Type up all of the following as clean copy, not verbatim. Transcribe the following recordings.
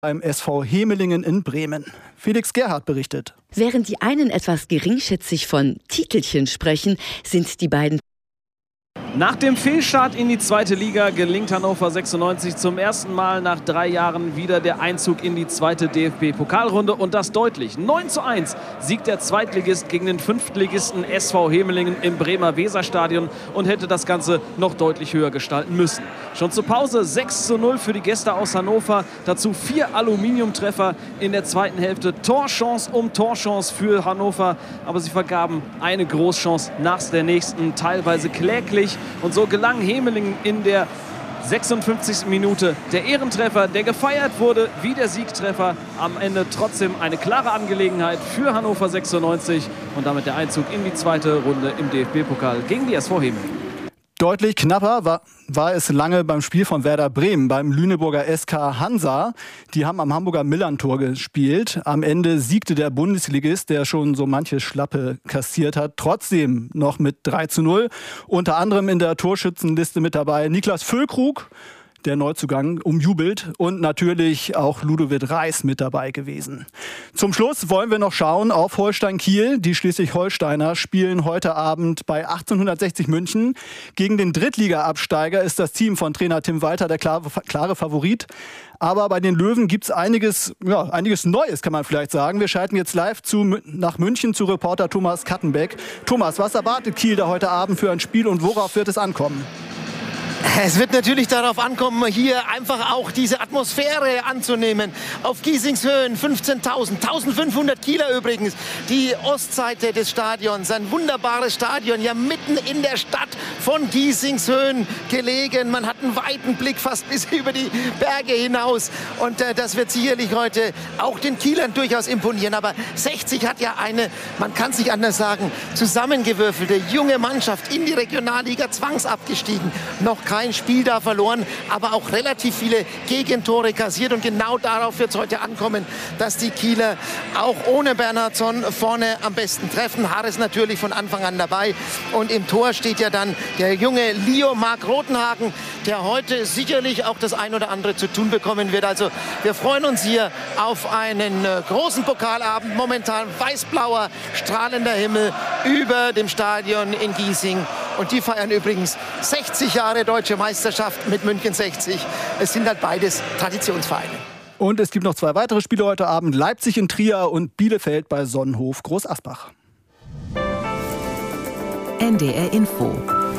beim SV Hemelingen in Bremen. Felix Gerhardt berichtet. Während die einen etwas geringschätzig von Titelchen sprechen, sind die beiden. Nach dem Fehlstart in die zweite Liga gelingt Hannover 96 zum ersten Mal nach 3 Jahren wieder der Einzug in die zweite DFB-Pokalrunde und das deutlich. 9:1 siegt der Zweitligist gegen den Fünftligisten SV Hemelingen im Bremer Weserstadion und hätte das Ganze noch deutlich höher gestalten müssen. Schon zur Pause 6:0 für die Gäste aus Hannover, dazu 4 Aluminiumtreffer in der zweiten Hälfte. Torchance um Torchance für Hannover, aber sie vergaben eine Großchance nach der nächsten, teilweise kläglich. Und so gelang Hemelingen in der 56. Minute der Ehrentreffer, der gefeiert wurde wie der Siegtreffer. Am Ende trotzdem eine klare Angelegenheit für Hannover 96 und damit der Einzug in die zweite Runde im DFB-Pokal gegen die SV Hemelingen. Deutlich knapper war es lange beim Spiel von Werder Bremen, beim Lüneburger SK Hansa. Die haben am Hamburger Millerntor gespielt. Am Ende siegte der Bundesligist, der schon so manche Schlappe kassiert hat, trotzdem noch mit 3:0. Unter anderem in der Torschützenliste mit dabei Niklas Füllkrug, der Neuzugang, umjubelt, und natürlich auch Ludovic Reis mit dabei gewesen. Zum Schluss wollen wir noch schauen auf Holstein Kiel. Die Schleswig-Holsteiner spielen heute Abend bei 1860 München. Gegen den Drittliga-Absteiger ist das Team von Trainer Tim Walter der klare Favorit. Aber bei den Löwen gibt es einiges Neues, kann man vielleicht sagen. Wir schalten jetzt live nach München zu Reporter Thomas Kattenbeck. Thomas, was erwartet Kiel da heute Abend für ein Spiel und worauf wird es ankommen? Es wird natürlich darauf ankommen, hier einfach auch diese Atmosphäre anzunehmen. Auf Giesingshöhen 15.000, 1.500 Kieler übrigens. Die Ostseite des Stadions, ein wunderbares Stadion, ja mitten in der Stadt von Giesingshöhen gelegen. Man hat einen weiten Blick fast bis über die Berge hinaus. Und das wird sicherlich heute auch den Kielern durchaus imponieren. Aber 60 hat ja eine, man kann es nicht anders sagen, zusammengewürfelte junge Mannschaft in die Regionalliga zwangsabgestiegen. Noch kein Spiel da verloren, aber auch relativ viele Gegentore kassiert. Und genau darauf wird es heute ankommen, dass die Kieler auch ohne Bernhardsson vorne am besten treffen. Harris natürlich von Anfang an dabei. Und im Tor steht ja dann der junge Leo Marc Rotenhagen, der heute sicherlich auch das ein oder andere zu tun bekommen wird. Also wir freuen uns hier auf einen großen Pokalabend. Momentan weiß-blauer, strahlender Himmel über dem Stadion in Giesing. Und die feiern übrigens 60 Jahre Deutsche Meisterschaft mit München 60. Es sind halt beides Traditionsvereine. Und es gibt noch 2 weitere Spiele heute Abend. Leipzig in Trier und Bielefeld bei Sonnenhof Groß-Asbach. NDR Info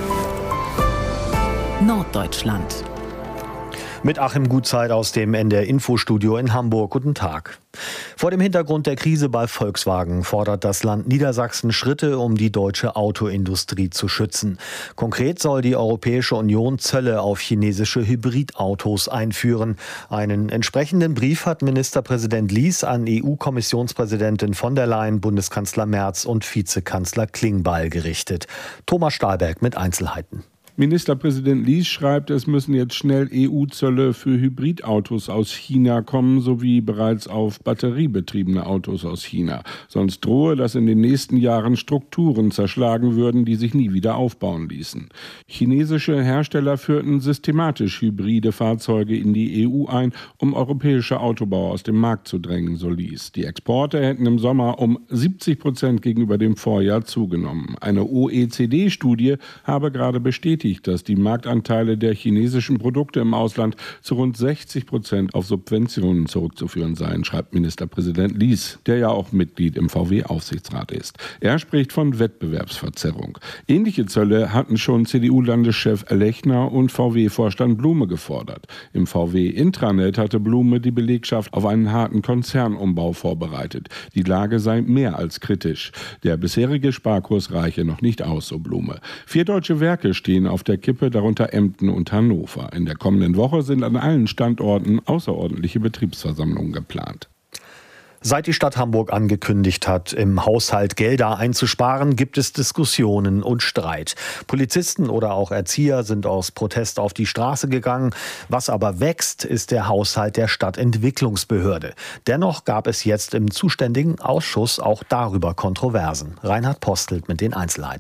Norddeutschland. Mit Achim Gutzeit aus dem NDR Infostudio in Hamburg. Guten Tag. Vor dem Hintergrund der Krise bei Volkswagen fordert das Land Niedersachsen Schritte, um die deutsche Autoindustrie zu schützen. Konkret soll die Europäische Union Zölle auf chinesische Hybridautos einführen. Einen entsprechenden Brief hat Ministerpräsident Lies an EU-Kommissionspräsidentin von der Leyen, Bundeskanzler Merz und Vizekanzler Klingbeil gerichtet. Thomas Stahlberg mit Einzelheiten. Ministerpräsident Lies schreibt, es müssen jetzt schnell EU-Zölle für Hybridautos aus China kommen, sowie bereits auf batteriebetriebene Autos aus China. Sonst drohe, dass in den nächsten Jahren Strukturen zerschlagen würden, die sich nie wieder aufbauen ließen. Chinesische Hersteller führten systematisch hybride Fahrzeuge in die EU ein, um europäische Autobauer aus dem Markt zu drängen, so Lies. Die Exporte hätten im Sommer um 70% gegenüber dem Vorjahr zugenommen. Eine OECD-Studie habe gerade bestätigt, dass die Marktanteile der chinesischen Produkte im Ausland zu rund 60% auf Subventionen zurückzuführen seien, schreibt Ministerpräsident Lies, der ja auch Mitglied im VW-Aufsichtsrat ist. Er spricht von Wettbewerbsverzerrung. Ähnliche Zölle hatten schon CDU-Landeschef Lechner und VW-Vorstand Blume gefordert. Im VW-Intranet hatte Blume die Belegschaft auf einen harten Konzernumbau vorbereitet. Die Lage sei mehr als kritisch. Der bisherige Sparkurs reiche noch nicht aus, so Blume. 4 deutsche Werke stehen auf der Kippe, darunter Emden und Hannover. In der kommenden Woche sind an allen Standorten außerordentliche Betriebsversammlungen geplant. Seit die Stadt Hamburg angekündigt hat, im Haushalt Gelder einzusparen, gibt es Diskussionen und Streit. Polizisten oder auch Erzieher sind aus Protest auf die Straße gegangen. Was aber wächst, ist der Haushalt der Stadtentwicklungsbehörde. Dennoch gab es jetzt im zuständigen Ausschuss auch darüber Kontroversen. Reinhard Postelt mit den Einzelheiten.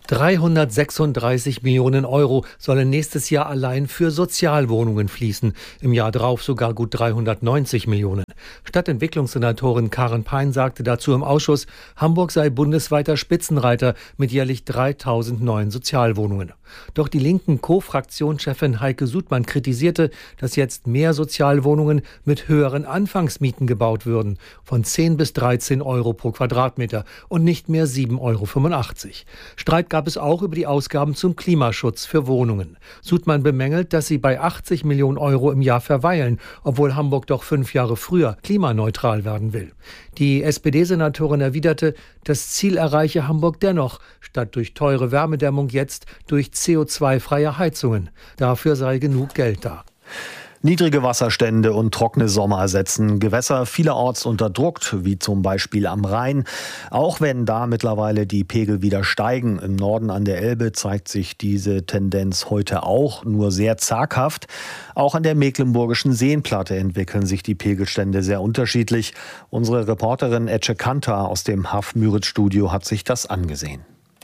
336 Millionen Euro sollen nächstes Jahr allein für Sozialwohnungen fließen. Im Jahr darauf sogar gut 390 Millionen. Stadtentwicklungssenatorin Karen Pein sagte dazu im Ausschuss, Hamburg sei bundesweiter Spitzenreiter mit jährlich 3000 neuen Sozialwohnungen. Doch die linken Co-Fraktionschefin Heike Sudmann kritisierte, dass jetzt mehr Sozialwohnungen mit höheren Anfangsmieten gebaut würden, von 10 bis 13 Euro pro Quadratmeter und nicht mehr 7,85 Euro. Streit gab es auch über die Ausgaben zum Klimaschutz für Wohnungen. Sudmann bemängelt, dass sie bei 80 Millionen Euro im Jahr verweilen, obwohl Hamburg doch 5 Jahre früher klimaneutral werden will. Die SPD-Senatorin erwiderte, das Ziel erreiche Hamburg dennoch, statt durch teure Wärmedämmung jetzt durch CO2-freie Heizungen. Dafür sei genug Geld da. Niedrige Wasserstände und trockene Sommer setzen Gewässer vielerorts unter Druck, wie zum Beispiel am Rhein. Auch wenn da mittlerweile die Pegel wieder steigen. Im Norden an der Elbe zeigt sich diese Tendenz heute auch, nur sehr zaghaft. Auch an der Mecklenburgischen Seenplatte entwickeln sich die Pegelstände sehr unterschiedlich. Unsere Reporterin Ece Kantar aus dem Haff-Müritz-Studio hat sich das angesehen.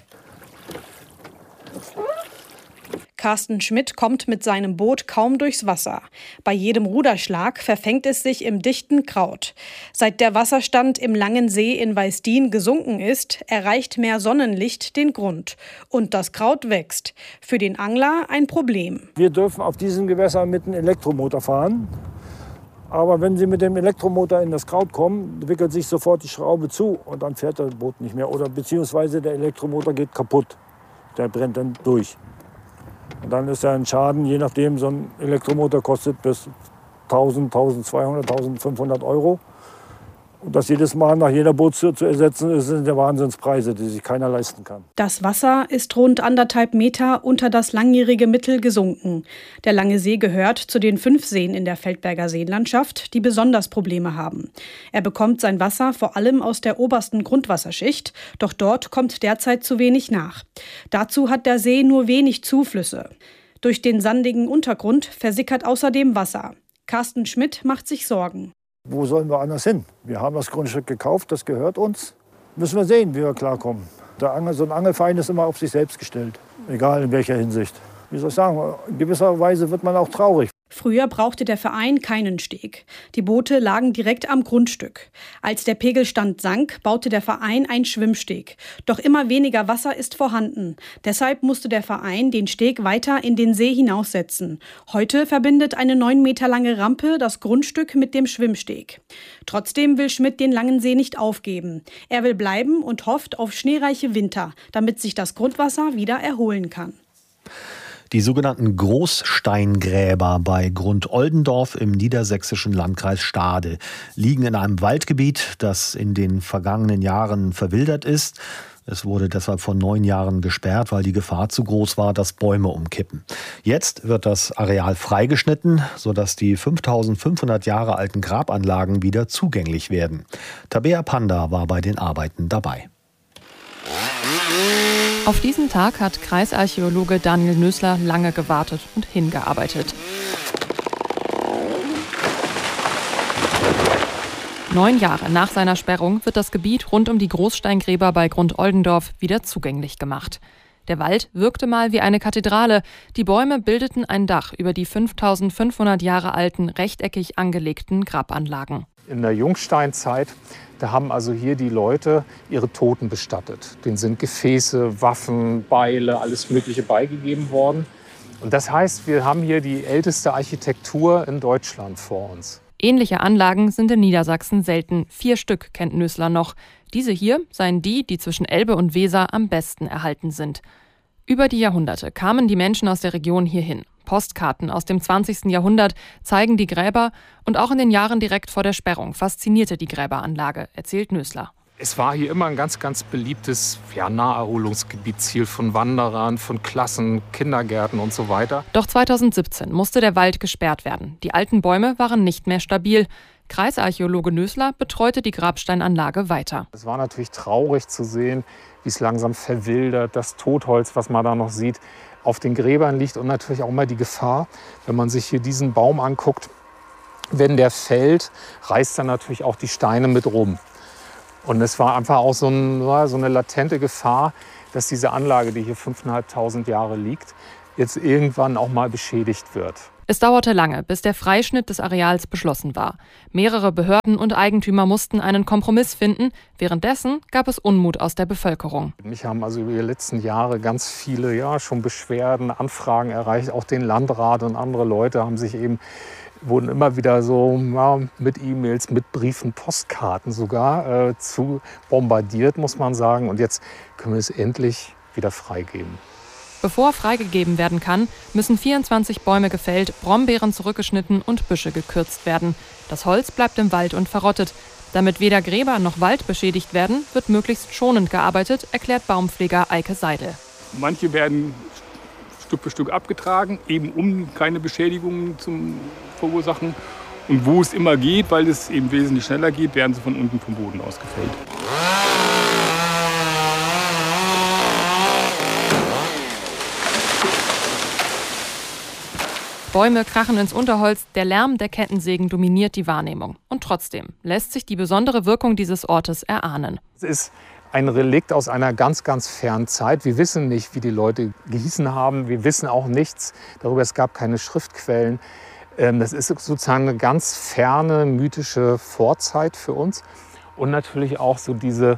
Carsten Schmidt kommt mit seinem Boot kaum durchs Wasser. Bei jedem Ruderschlag verfängt es sich im dichten Kraut. Seit der Wasserstand im Langen See in Weißdien gesunken ist, erreicht mehr Sonnenlicht den Grund. Und das Kraut wächst. Für den Angler ein Problem. Wir dürfen auf diesem Gewässer mit einem Elektromotor fahren. Aber wenn Sie mit dem Elektromotor in das Kraut kommen, wickelt sich sofort die Schraube zu und dann fährt das Boot nicht mehr. Oder beziehungsweise der Elektromotor geht kaputt. Der brennt dann durch. Und dann ist ja ein Schaden, je nachdem, so ein Elektromotor kostet bis 1.000, 1.200, 1.500 Euro. Und das jedes Mal nach jeder Bootstour zu ersetzen, sind ja Wahnsinnspreise, die sich keiner leisten kann. Das Wasser ist rund 1,5 Meter unter das langjährige Mittel gesunken. Der Lange See gehört zu den 5 Seen in der Feldberger Seenlandschaft, die besonders Probleme haben. Er bekommt sein Wasser vor allem aus der obersten Grundwasserschicht, doch dort kommt derzeit zu wenig nach. Dazu hat der See nur wenig Zuflüsse. Durch den sandigen Untergrund versickert außerdem Wasser. Carsten Schmidt macht sich Sorgen. Wo sollen wir anders hin? Wir haben das Grundstück gekauft, das gehört uns. Müssen wir sehen, wie wir klarkommen. So ein Angelverein ist immer auf sich selbst gestellt, egal in welcher Hinsicht. Wie soll ich sagen, in gewisser Weise wird man auch traurig. Früher brauchte der Verein keinen Steg. Die Boote lagen direkt am Grundstück. Als der Pegelstand sank, baute der Verein einen Schwimmsteg. Doch immer weniger Wasser ist vorhanden. Deshalb musste der Verein den Steg weiter in den See hinaussetzen. Heute verbindet eine 9 Meter lange Rampe das Grundstück mit dem Schwimmsteg. Trotzdem will Schmidt den Langen See nicht aufgeben. Er will bleiben und hofft auf schneereiche Winter, damit sich das Grundwasser wieder erholen kann. Die sogenannten Großsteingräber bei Grundoldendorf im niedersächsischen Landkreis Stade liegen in einem Waldgebiet, das in den vergangenen Jahren verwildert ist. Es wurde deshalb vor 9 Jahren gesperrt, weil die Gefahr zu groß war, dass Bäume umkippen. Jetzt wird das Areal freigeschnitten, sodass die 5500 Jahre alten Grabanlagen wieder zugänglich werden. Tabea Panda war bei den Arbeiten dabei. Auf diesen Tag hat Kreisarchäologe Daniel Nösler lange gewartet und hingearbeitet. 9 Jahre nach seiner Sperrung wird das Gebiet rund um die Großsteingräber bei Grundoldendorf wieder zugänglich gemacht. Der Wald wirkte mal wie eine Kathedrale. Die Bäume bildeten ein Dach über die 5500 Jahre alten, rechteckig angelegten Grabanlagen. In der Jungsteinzeit, da haben also hier die Leute ihre Toten bestattet. Denen sind Gefäße, Waffen, Beile, alles Mögliche beigegeben worden. Und das heißt, wir haben hier die älteste Architektur in Deutschland vor uns. Ähnliche Anlagen sind in Niedersachsen selten. 4 Stück kennt Nösler noch. Diese hier seien die zwischen Elbe und Weser am besten erhalten sind. Über die Jahrhunderte kamen die Menschen aus der Region hierhin. Postkarten aus dem 20. Jahrhundert zeigen die Gräber und auch in den Jahren direkt vor der Sperrung faszinierte die Gräberanlage, erzählt Nösler. Es war hier immer ein ganz, ganz beliebtes Naherholungsgebiet, Ziel von Wanderern, von Klassen, Kindergärten und so weiter. Doch 2017 musste der Wald gesperrt werden. Die alten Bäume waren nicht mehr stabil. Kreisarchäologe Nösler betreute die Grabsteinanlage weiter. Es war natürlich traurig zu sehen, wie es langsam verwildert, das Totholz, was man da noch sieht, auf den Gräbern liegt und natürlich auch immer die Gefahr, wenn man sich hier diesen Baum anguckt, wenn der fällt, reißt er natürlich auch die Steine mit rum. Und es war einfach auch so eine latente Gefahr, dass diese Anlage, die hier 5.500 Jahre liegt, jetzt irgendwann auch mal beschädigt wird. Es dauerte lange, bis der Freischnitt des Areals beschlossen war. Mehrere Behörden und Eigentümer mussten einen Kompromiss finden. Währenddessen gab es Unmut aus der Bevölkerung. Mich haben also über die letzten Jahre ganz viele schon Beschwerden, Anfragen erreicht. Auch den Landrat und andere Leute wurden immer wieder so mit E-Mails, mit Briefen, Postkarten sogar zu bombardiert, muss man sagen. Und jetzt können wir es endlich wieder freigeben. Bevor freigegeben werden kann, müssen 24 Bäume gefällt, Brombeeren zurückgeschnitten und Büsche gekürzt werden. Das Holz bleibt im Wald und verrottet. Damit weder Gräber noch Wald beschädigt werden, wird möglichst schonend gearbeitet, erklärt Baumpfleger Eike Seidel. Manche werden Stück für Stück abgetragen, eben um keine Beschädigungen zu verursachen. Und wo es immer geht, weil es eben wesentlich schneller geht, werden sie von unten vom Boden aus gefällt. Bäume krachen ins Unterholz, der Lärm der Kettensägen dominiert die Wahrnehmung. Und trotzdem lässt sich die besondere Wirkung dieses Ortes erahnen. Es ist ein Relikt aus einer ganz, ganz fernen Zeit. Wir wissen nicht, wie die Leute gießen haben. Wir wissen auch nichts darüber. Es gab keine Schriftquellen. Das ist sozusagen eine ganz ferne, mythische Vorzeit für uns. Und natürlich auch so diese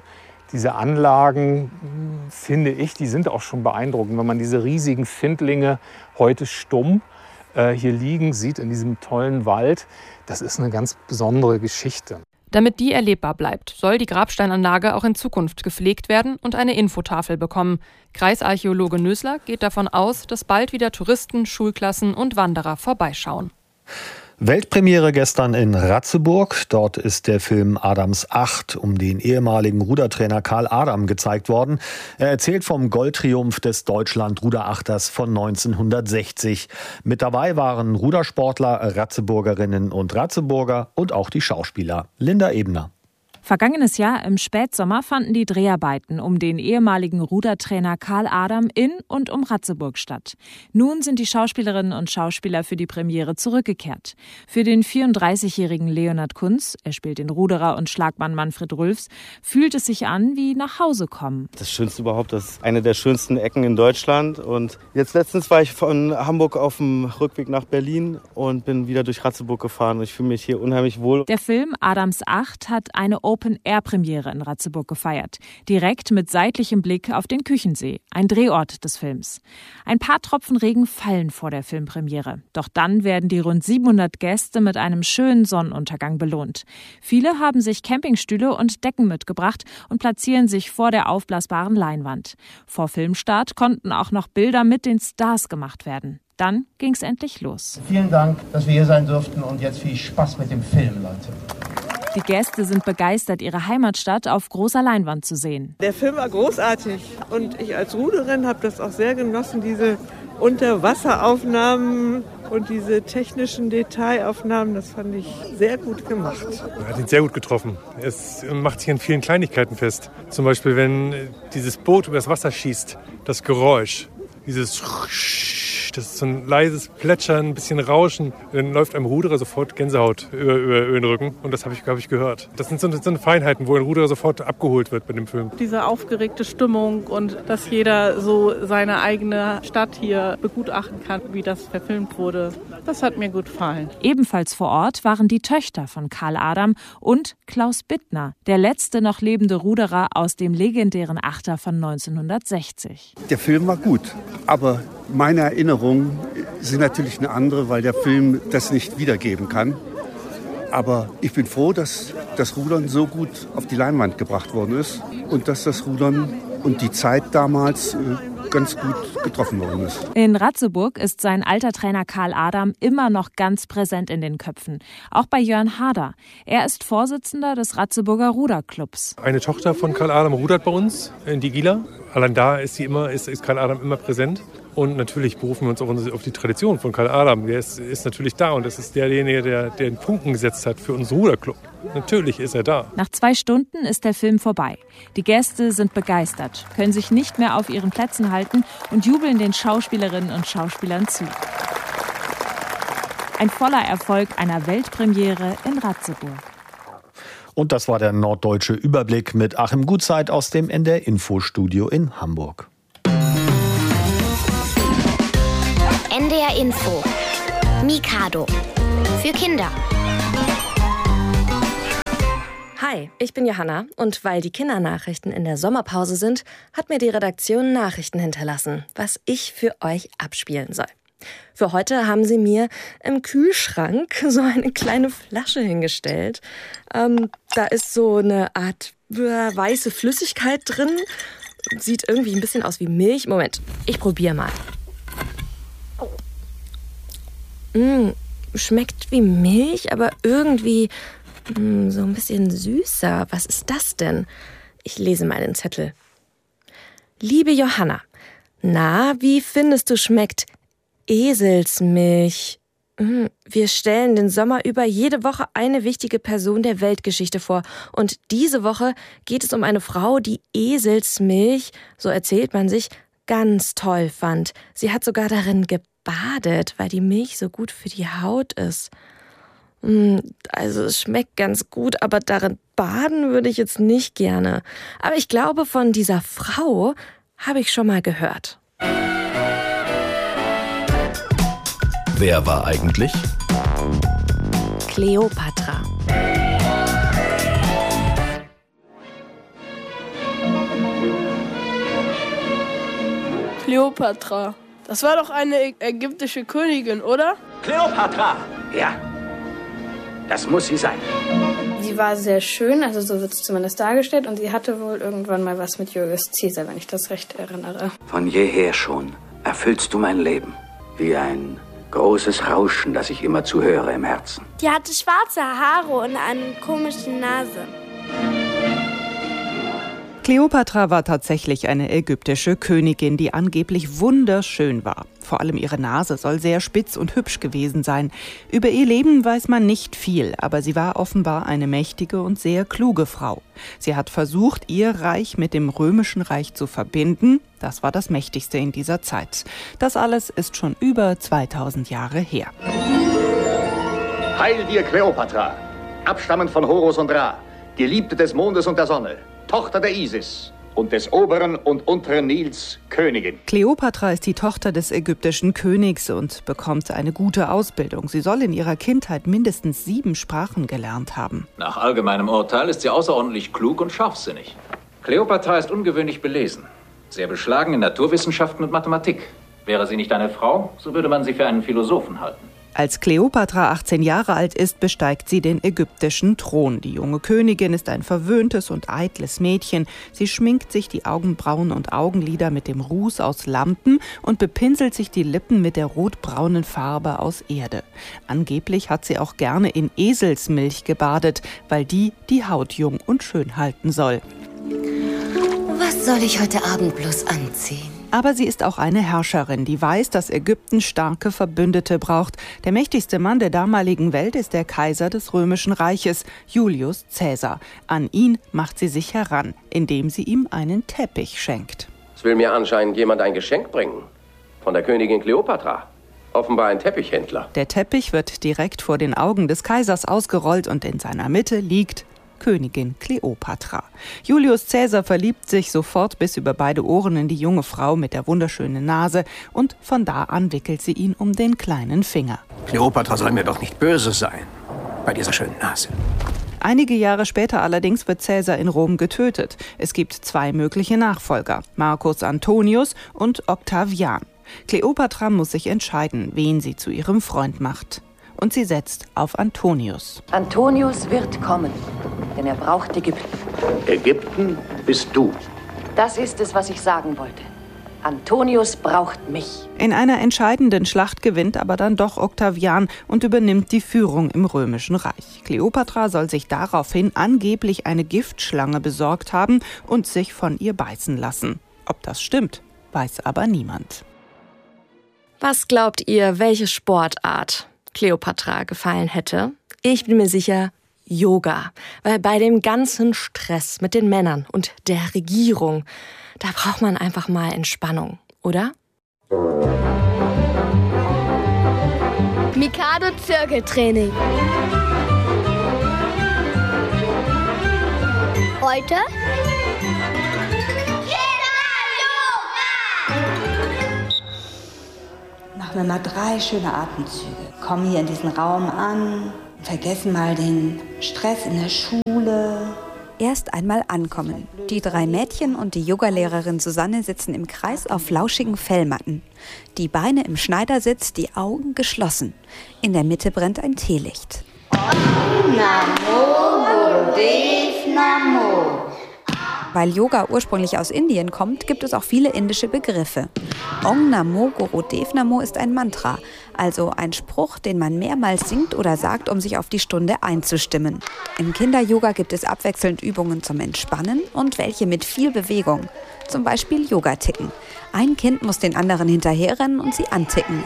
Anlagen, finde ich, die sind auch schon beeindruckend. Wenn man diese riesigen Findlinge heute stumm hier liegen sieht in diesem tollen Wald, das ist eine ganz besondere Geschichte. Damit die erlebbar bleibt, soll die Grabsteinanlage auch in Zukunft gepflegt werden und eine Infotafel bekommen. Kreisarchäologe Nösler geht davon aus, dass bald wieder Touristen, Schulklassen und Wanderer vorbeischauen. Weltpremiere gestern in Ratzeburg. Dort ist der Film Adams 8 um den ehemaligen Rudertrainer Karl Adam gezeigt worden. Er erzählt vom Goldtriumph des Deutschland-Ruderachters von 1960. Mit dabei waren Rudersportler, Ratzeburgerinnen und Ratzeburger und auch die Schauspieler. Linda Ebner. Vergangenes Jahr im Spätsommer fanden die Dreharbeiten um den ehemaligen Rudertrainer Karl Adam in und um Ratzeburg statt. Nun sind die Schauspielerinnen und Schauspieler für die Premiere zurückgekehrt. Für den 34-jährigen Leonhard Kunz, er spielt den Ruderer und Schlagmann Manfred Rülfs, fühlt es sich an wie nach Hause kommen. Das Schönste überhaupt, das ist eine der schönsten Ecken in Deutschland. Und jetzt letztens war ich von Hamburg auf dem Rückweg nach Berlin und bin wieder durch Ratzeburg gefahren. Ich fühle mich hier unheimlich wohl. Der Film Adams 8 hat eine Open-Air-Premiere in Ratzeburg gefeiert. Direkt mit seitlichem Blick auf den Küchensee, ein Drehort des Films. Ein paar Tropfen Regen fallen vor der Filmpremiere. Doch dann werden die rund 700 Gäste mit einem schönen Sonnenuntergang belohnt. Viele haben sich Campingstühle und Decken mitgebracht und platzieren sich vor der aufblasbaren Leinwand. Vor Filmstart konnten auch noch Bilder mit den Stars gemacht werden. Dann ging's endlich los. Vielen Dank, dass wir hier sein durften und jetzt viel Spaß mit dem Film, Leute. Die Gäste sind begeistert, ihre Heimatstadt auf großer Leinwand zu sehen. Der Film war großartig und ich als Ruderin habe das auch sehr genossen, diese Unterwasseraufnahmen und diese technischen Detailaufnahmen, das fand ich sehr gut gemacht. Er hat ihn sehr gut getroffen. Es macht sich an vielen Kleinigkeiten fest. Zum Beispiel, wenn dieses Boot über das Wasser schießt, das Geräusch, dieses das ist so ein leises Plätschern, ein bisschen Rauschen. Dann läuft einem Ruderer sofort Gänsehaut über den Rücken. Und das habe ich gehört. Das sind so Feinheiten, wo ein Ruderer sofort abgeholt wird bei dem Film. Diese aufgeregte Stimmung und dass jeder so seine eigene Stadt hier begutachten kann, wie das verfilmt wurde, das hat mir gut gefallen. Ebenfalls vor Ort waren die Töchter von Karl Adam und Klaus Bittner, der letzte noch lebende Ruderer aus dem legendären Achter von 1960. Der Film war gut, aber meine Erinnerungen sind natürlich eine andere, weil der Film das nicht wiedergeben kann. Aber ich bin froh, dass das Rudern so gut auf die Leinwand gebracht worden ist und dass das Rudern und die Zeit damals ganz gut getroffen worden ist. In Ratzeburg ist sein alter Trainer Karl Adam immer noch ganz präsent in den Köpfen. Auch bei Jörn Harder. Er ist Vorsitzender des Ratzeburger Ruderclubs. Eine Tochter von Karl Adam rudert bei uns in die Gila. Allein da ist Karl Adam immer präsent. Und natürlich berufen wir uns auch auf die Tradition von Karl Adam. Der ist natürlich da und das ist derjenige, der den Funken gesetzt hat für unseren Ruderclub. Natürlich ist er da. Nach 2 Stunden ist der Film vorbei. Die Gäste sind begeistert, können sich nicht mehr auf ihren Plätzen halten und jubeln den Schauspielerinnen und Schauspielern zu. Ein voller Erfolg einer Weltpremiere in Ratzeburg. Und das war der norddeutsche Überblick mit Achim Gutzeit aus dem NDR Infostudio in Hamburg. NDR Info. Mikado. Für Kinder. Hi, ich bin Johanna und weil die Kindernachrichten in der Sommerpause sind, hat mir die Redaktion Nachrichten hinterlassen, was ich für euch abspielen soll. Für heute haben sie mir im Kühlschrank so eine kleine Flasche hingestellt. Da ist so eine Art weiße Flüssigkeit drin. Sieht irgendwie ein bisschen aus wie Milch. Moment, ich probiere mal. Schmeckt wie Milch, aber irgendwie so ein bisschen süßer. Was ist das denn? Ich lese mal den Zettel. Liebe Johanna, na, wie findest du schmeckt Eselsmilch? Wir stellen den Sommer über jede Woche eine wichtige Person der Weltgeschichte vor. Und diese Woche geht es um eine Frau, die Eselsmilch, so erzählt man sich, ganz toll fand. Sie hat sogar darin gebadet, weil die Milch so gut für die Haut ist. Also es schmeckt ganz gut, aber darin baden würde ich jetzt nicht gerne. Aber ich glaube, von dieser Frau habe ich schon mal gehört. Wer war eigentlich? Kleopatra. Kleopatra. Das war doch eine ägyptische Königin, oder? Kleopatra! Ja, das muss sie sein. Sie war sehr schön, also so wird es zumindest dargestellt. Und sie hatte wohl irgendwann mal was mit Julius Caesar, wenn ich das recht erinnere. Von jeher schon erfüllst du mein Leben. Wie ein großes Rauschen, das ich immer zuhöre im Herzen. Die hatte schwarze Haare und eine komische Nase. Kleopatra war tatsächlich eine ägyptische Königin, die angeblich wunderschön war. Vor allem ihre Nase soll sehr spitz und hübsch gewesen sein. Über ihr Leben weiß man nicht viel, aber sie war offenbar eine mächtige und sehr kluge Frau. Sie hat versucht, ihr Reich mit dem Römischen Reich zu verbinden. Das war das mächtigste in dieser Zeit. Das alles ist schon über 2000 Jahre her. Heil dir, Kleopatra, abstammend von Horus und Ra, Geliebte des Mondes und der Sonne, Tochter der Isis und des oberen und unteren Nils, Königin. Kleopatra ist die Tochter des ägyptischen Königs und bekommt eine gute Ausbildung. Sie soll in ihrer Kindheit mindestens 7 Sprachen gelernt haben. Nach allgemeinem Urteil ist sie außerordentlich klug und scharfsinnig. Kleopatra ist ungewöhnlich belesen, sehr beschlagen in Naturwissenschaften und Mathematik. Wäre sie nicht eine Frau, so würde man sie für einen Philosophen halten. Als Kleopatra 18 Jahre alt ist, besteigt sie den ägyptischen Thron. Die junge Königin ist ein verwöhntes und eitles Mädchen. Sie schminkt sich die Augenbrauen und Augenlider mit dem Ruß aus Lampen und bepinselt sich die Lippen mit der rotbraunen Farbe aus Erde. Angeblich hat sie auch gerne in Eselsmilch gebadet, weil die Haut jung und schön halten soll. Was soll ich heute Abend bloß anziehen? Aber sie ist auch eine Herrscherin, die weiß, dass Ägypten starke Verbündete braucht. Der mächtigste Mann der damaligen Welt ist der Kaiser des Römischen Reiches, Julius Caesar. An ihn macht sie sich heran, indem sie ihm einen Teppich schenkt. Es will mir anscheinend jemand ein Geschenk bringen. Von der Königin Kleopatra. Offenbar ein Teppichhändler. Der Teppich wird direkt vor den Augen des Kaisers ausgerollt und in seiner Mitte liegt Königin Kleopatra. Julius Caesar verliebt sich sofort bis über beide Ohren in die junge Frau mit der wunderschönen Nase und von da an wickelt sie ihn um den kleinen Finger. Kleopatra soll mir doch nicht böse sein, bei dieser schönen Nase. Einige Jahre später allerdings wird Caesar in Rom getötet. Es gibt 2 mögliche Nachfolger, Marcus Antonius und Octavian. Kleopatra muss sich entscheiden, wen sie zu ihrem Freund macht. Und sie setzt auf Antonius. Antonius wird kommen, denn er braucht Ägypten. Ägypten bist du. Das ist es, was ich sagen wollte. Antonius braucht mich. In einer entscheidenden Schlacht gewinnt aber dann doch Octavian und übernimmt die Führung im Römischen Reich. Kleopatra soll sich daraufhin angeblich eine Giftschlange besorgt haben und sich von ihr beißen lassen. Ob das stimmt, weiß aber niemand. Was glaubt ihr, welche Sportart Kleopatra gefallen hätte? Ich bin mir sicher, Yoga. Weil bei dem ganzen Stress mit den Männern und der Regierung, da braucht man einfach mal Entspannung, oder? Mikado Zirkeltraining. Heute machen wir mal 3 schöne Atemzüge. Kommen hier in diesen Raum an, vergessen mal den Stress in der Schule. Erst einmal ankommen. Die 3 Mädchen und die Yogalehrerin Susanne sitzen im Kreis auf flauschigen Fellmatten. Die Beine im Schneidersitz, die Augen geschlossen. In der Mitte brennt ein Teelicht. Namo Gurudev Namo. Weil Yoga ursprünglich aus Indien kommt, gibt es auch viele indische Begriffe. Om Namo Gurudev Namo ist ein Mantra, also ein Spruch, den man mehrmals singt oder sagt, um sich auf die Stunde einzustimmen. Im Kinder-Yoga gibt es abwechselnd Übungen zum Entspannen und welche mit viel Bewegung. Zum Beispiel Yoga-Ticken. Ein Kind muss den anderen hinterherrennen und sie anticken.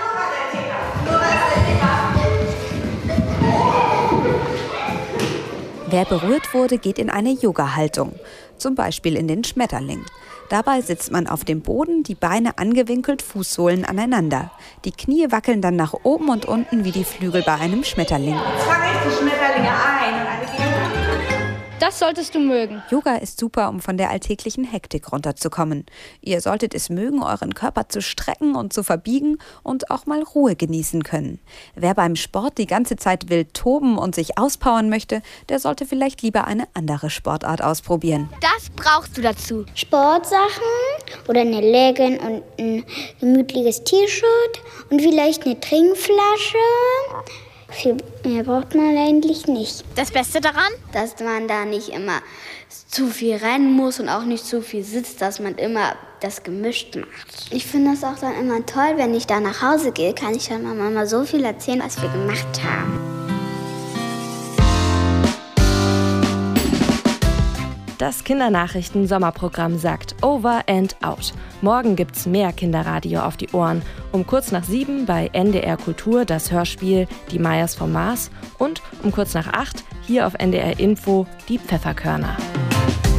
Wer berührt wurde, geht in eine Yoga-Haltung, zum Beispiel in den Schmetterling. Dabei sitzt man auf dem Boden, die Beine angewinkelt, Fußsohlen aneinander. Die Knie wackeln dann nach oben und unten wie die Flügel bei einem Schmetterling. Jetzt fange ich die Schmetterlinge ein und alle gehen. Das solltest du mögen. Yoga ist super, um von der alltäglichen Hektik runterzukommen. Ihr solltet es mögen, euren Körper zu strecken und zu verbiegen und auch mal Ruhe genießen können. Wer beim Sport die ganze Zeit wild toben und sich auspowern möchte, der sollte vielleicht lieber eine andere Sportart ausprobieren. Das brauchst du dazu. Sportsachen oder eine Legging und ein gemütliches T-Shirt und vielleicht eine Trinkflasche. Viel mehr braucht man eigentlich nicht. Das Beste daran? Dass man da nicht immer zu viel rennen muss und auch nicht zu viel sitzt, dass man immer das gemischt macht. Ich finde das auch dann immer toll, wenn ich da nach Hause gehe, kann ich dann Mama mal so viel erzählen, was wir gemacht haben. Das Kindernachrichten-Sommerprogramm sagt Over and Out. Morgen gibt's mehr Kinderradio auf die Ohren. Um kurz nach 7 bei NDR Kultur das Hörspiel Die Meyers vom Mars und um kurz nach 8 hier auf NDR Info die Pfefferkörner.